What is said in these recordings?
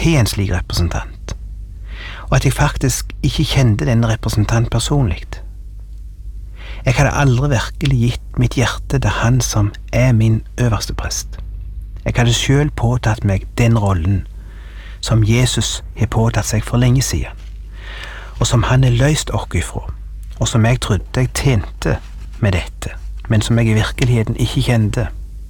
har en slik representant, og at jeg faktisk ikke kjente denne representant personlig. Jeg hadde aldri virkelig gitt mitt hjerte til han som min øverste prest. Jeg hadde selv påtatt meg den rollen som Jesus har påtatt seg for lenge siden, og som han har løst oss ifra, og som jeg trodde jeg tjente med dette, men som jeg i virkeligheten ikke kjente.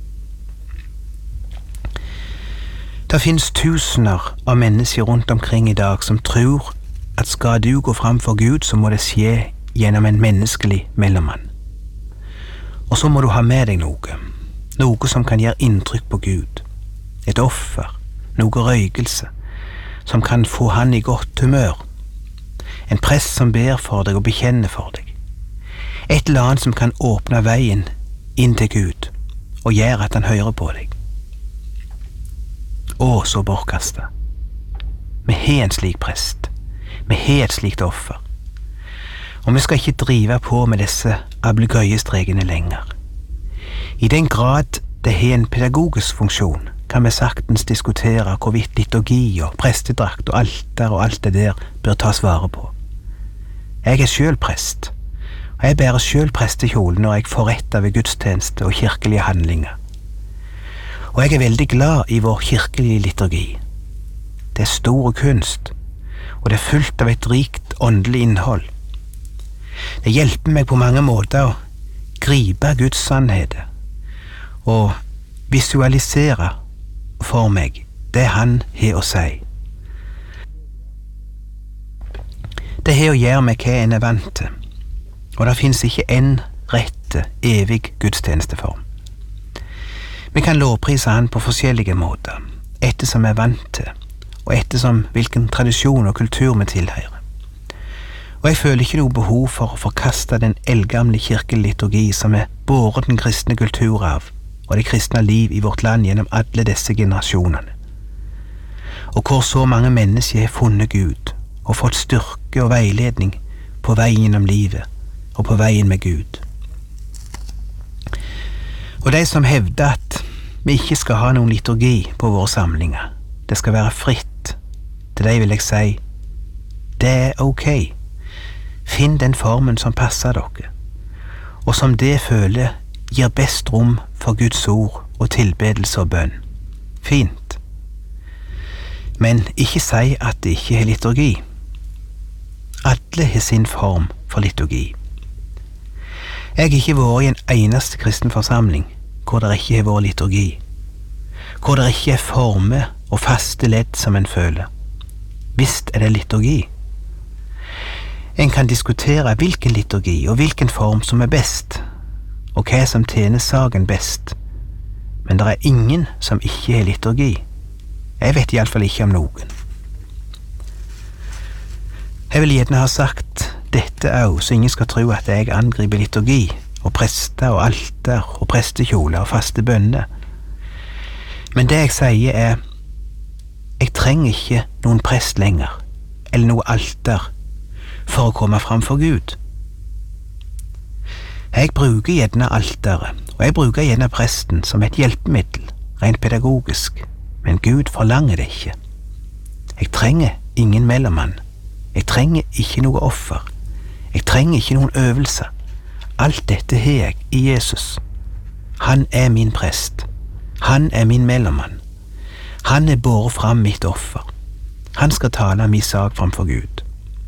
Det finnes tusener av mennesker rundt omkring i dag som tror at skal du gå fram for Gud, så må det skje gjennom en menneskelig mellommann. Og så må du ha med deg noe som kan gjøre inntrykk på Gud, et offer, noe røykelse, som kan få han i godt humør, en prest som ber for deg og bekjenner for deg, et eller annet som kan åpne veien inn til Gud og gjøre at han hører på deg. Å, så bortkastet. Vi har en slik prest, vi har et slikt offer, og vi skal ikke drive på med disse ablegøyestrekene lenger. I den grad det har en pedagogisk funksjon, kan vi saktens diskutere hvorvidt liturgi og prestedrakt og alter og alt det der bør tas vare på. Jeg er selv prest, og jeg bærer selv prestekjole når jeg forretter ved gudstjeneste og kirkelige handlinger. Og jeg er veldig glad i vår kirkelige liturgi. Det er stor kunst, og det er fullt av et rikt åndelig innhold. Det hjelper meg på mange måter å gripe Guds sannheter og visualisere for meg det han har å si. Det har å gjøre med hva en er vant til, og det finnes ikke en rette, evig gudstjenesteform. Vi kan lovprise han på forskjellige måter, ettersom vi er vant til, og ettersom hvilken tradisjon og kultur vi tilhører. Og jeg føler ikke noe behov for å forkaste den eldgamle kirkeliturgi som er båret den kristne kultur av, og det kristne liv i vårt land gjennom alle disse generasjonene. Og hvor så mange mennesker har funnet Gud, og fått styrke og veiledning på veien gjennom livet, og på veien med Gud. Og de som hevder at vi ikke skal ha noen liturgi på våre samlinger, det skal være fritt, til de vil jeg si, det er ok. Finn den formen som passer dere, og som det føler gir best rom for Guds ord og tilbedelse og bønn. Fint. Men ikke si at det ikke er liturgi. Alle har sin form for liturgi. Jeg har ikke vært i en eneste kristen forsamling hvor det ikke har vært liturgi, hvor det ikke er former og faste ledd som en føler. Visst er det liturgi. En kan diskutere hvilken liturgi og hvilken form som er best, og hva som tjener saken best, men det er ingen som ikke har liturgi. Jeg vet i alle fall ikke om noen. Jeg vil gjerne ha sagt dette også, så ingen skal tro at jeg angriper liturgi, og prester og alter og prestekjoler og faste bønner. Men det jeg sier er, jeg trenger ikke noen prest lenger, eller noe alter, for å komme fram for Gud. Jeg bruker gjerne alteret, og jeg bruker gjerne presten som et hjelpemiddel, rent pedagogisk, men Gud forlanger det ikke. Jeg trenger ingen mellommann. Jeg trenger ikke noe offer. Jeg trenger ikke noen øvelser. Alt dette har jeg i Jesus. Han er min prest. Han er min mellommann. Han er båret fram mitt offer. Han skal tale min sak framfor Gud.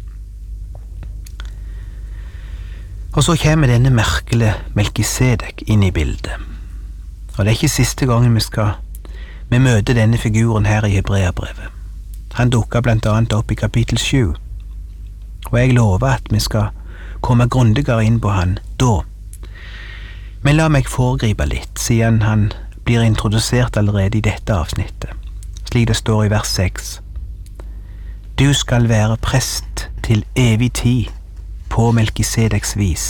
Og så kommer denne merkelige Melkisedek inn i bildet. Og det er ikke siste gangen vi møter denne figuren her i Hebreerbrevet. Han dukker blant annet opp i kapittel 7. Og jeg lover at vi skal komme grundigere inn på han da. Men la meg foregripe litt, siden han blir introdusert allerede i dette avsnittet, slik det står i vers 6. Du skal være prest til evig tid på Melkisedeks vis.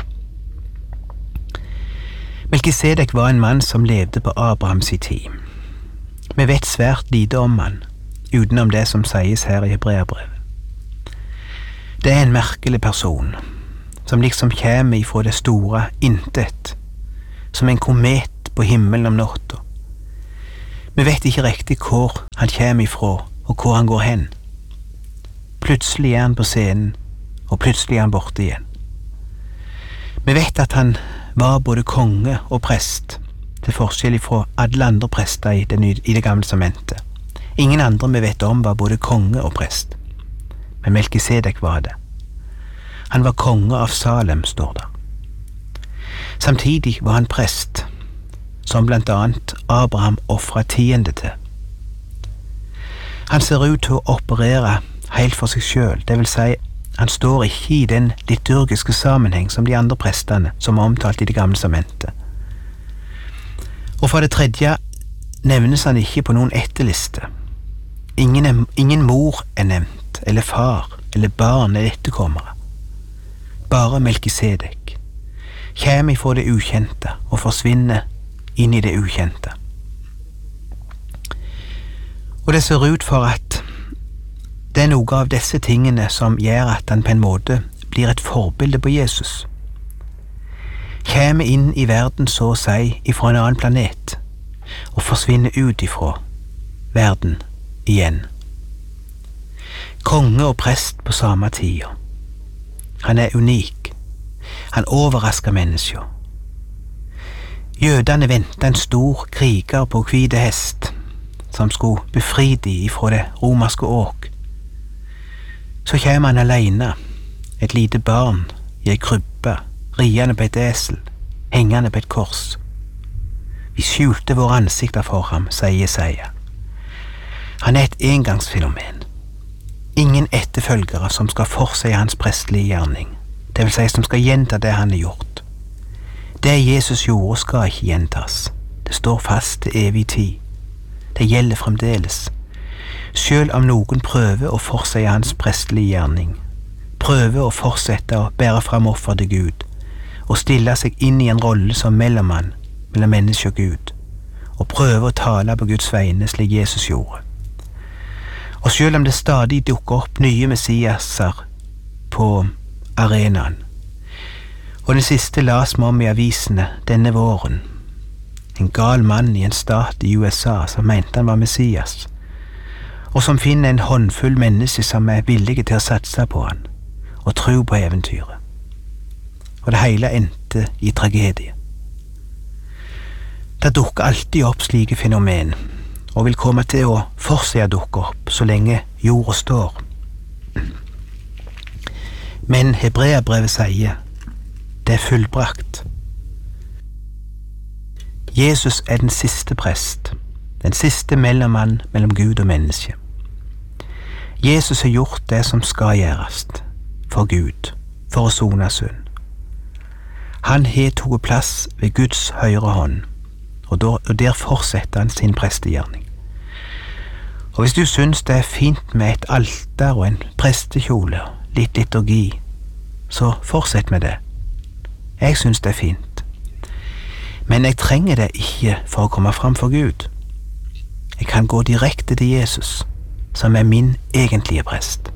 Melkisedek var en mann som levde på Abrahams tid. Vi vet svært lite om han, utenom det som sies her i Hebreerbrevet. Det er en merkelig person, som liksom kommer ifra det store intet, som en komet på himmelen om natta. Vi vet ikke riktig hvor han kommer ifra, og hvor han går hen. Plutselig er han på scenen, og plutselig er han borte igjen. Vi vet at han var både konge og prest, til forskjell fra alle andre prester i det gamle testamentet. Ingen andre vi vet om var både konge og prest, men Melkisedek var det. Han var konge av Salem, står det. Samtidig var han prest, som blant annet Abraham offret tiende til. Han ser ut til å operere helt for seg selv, det vil si, han står ikke i den liturgiske sammenheng som de andre prestene som er omtalt i det gamle testamentet. Og for det tredje nevnes han ikke på noen etterliste. Ingen mor er nevnt, eller far, eller barn eller etterkommere. Bare Melkisedek. Kjem ifra det ukjente og forsvinner inn i det ukjente. Og det ser ut for at det er noe av disse tingene som gjør at han på en måte blir et forbilde på Jesus. Kjem inn i verden så å si ifra en annen planet og forsvinner ut ifra verden igjen. Konge og prest på samme tida. Han er unik. Han overrasker mennesker. Jødene ventet en stor kriger på hvite hest som skulle befri de ifra det romerske åk. Så kommer han alene, et lite barn i ei krybbe, riende på et esel, hengende på et kors. Vi skjulte våre ansikter for ham, sier Jesaja. Han er et engangsfenomen. Ingen etterfølgere som skal forse hans prestelige gjerning, det vil si som skal gjenta det han har gjort. Det Jesus gjorde skal ikke gjentas. Det står fast til evig tid. Det gjelder fremdeles. Selv om noen prøver å forse hans prestelige gjerning, prøver å fortsette å bære fram offer til Gud, og stille seg inn i en rolle som mellommann mellom menneske og Gud, og prøve å tale på Guds vegne slik Jesus gjorde. Og selv om det stadig dukker opp nye messiaser på arenaen, og den siste las vi om i avisene denne våren, en gal mann i en stat i USA som mente han var Messias, og som finner en håndfull mennesker som er villige til å satse på han, og tro på eventyret. Og det hele endte i tragedie. Det dukker alltid opp slike fenomen, og vil komme til å fortsette å dukke opp så lenge jorda står. Men Hebreabrevet sier, det er fullbrakt. Jesus er den siste prest, den siste mellommann mellom Gud og menneske. Jesus har gjort det som skal gjøres for Gud, for å sone synd. Han har tatt plass ved Guds høyre hånd, og der fortsetter han sin prestegjerning. Og hvis du synes det er fint med et alter og en prestekjole, litt liturgi, så fortsett med det. Jeg synes det er fint. Men jeg trenger det ikke for å komme fram for Gud. Jeg kan gå direkte til Jesus, som er min egentlige prest.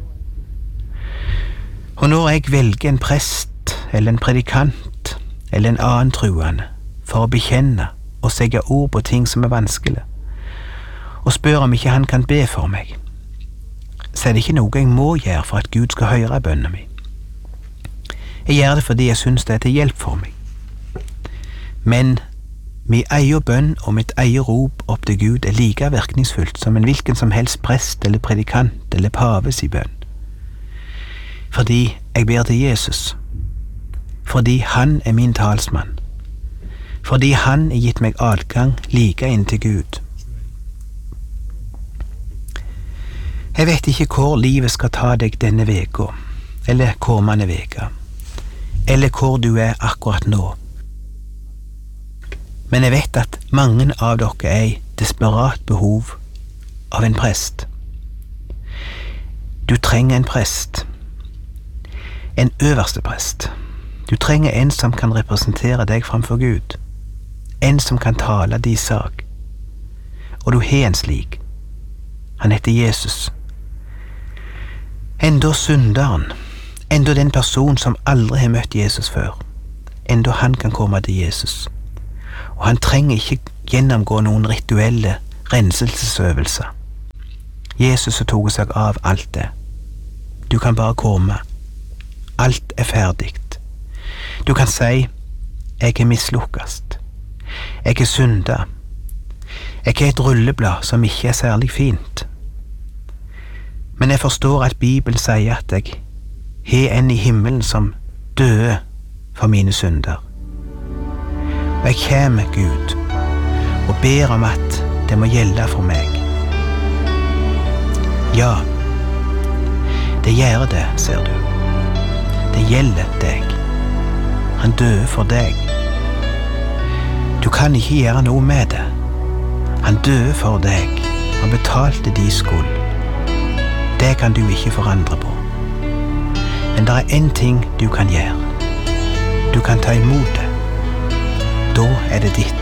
Og når jeg velger en prest, eller en predikant, eller en annen truende, for å bekjenne og segge ord på ting som er vanskelig, og spør om ikke han kan be for meg, så er det ikke noe jeg må gjøre for at Gud skal høre bønnen min. Jeg gjør det fordi jeg synes det er til hjelp for meg. Men min egen bønn og mitt eget rop opp til Gud er like virkningsfullt som en hvilken som helst prest eller predikant eller paves i bønn. Fordi jeg ber til Jesus. Fordi han er min talsmann. Fordi han har gitt meg adgang like inn til Gud. Jeg vet ikke hvor livet skal ta deg denne veka, eller kommende veka, eller hvor du er akkurat nå. Men jeg vet at mange av dere er i desperat behov av en prest. Du trenger en prest. En øverste prest. Du trenger en som kan representere deg framfor Gud. En som kan tale din sak. Og du har en slik. Han heter Jesus. Enda synderen, enda den person som aldri har møtt Jesus før, enda han kan komme til Jesus. Og han trenger ikke gjennomgå noen rituelle renselsesøvelser. Jesus som tok seg av alt det. Du kan bare komme. Alt er ferdig. Du kan si, jeg er mislukkast. Jeg er synda. Jeg er et rulleblad som ikke er særlig fint. Men jeg forstår at Bibelen sier at jeg har en i himmelen som døde for mine synder. Og jeg kommer, Gud, og ber om at det må gjelde for meg. Ja, det gjør det, ser du. Det gjelder deg. Han døde for deg. Du kan ikke gjøre noe med det. Han døde for deg. Han betalte din skyld. Det kan du ikke forandre på. Men det er en ting du kan gjøre. Du kan ta imot det. Da er det ditt.